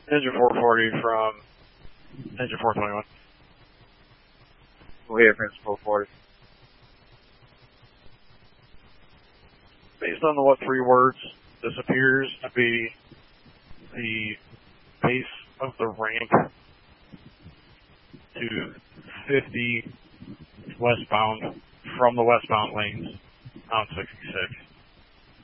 Engine 440 from Engine 421. Go ahead, Principal 440. Based on the what three words, this appears to be the base of the ramp to 50 westbound from the westbound lanes on 66.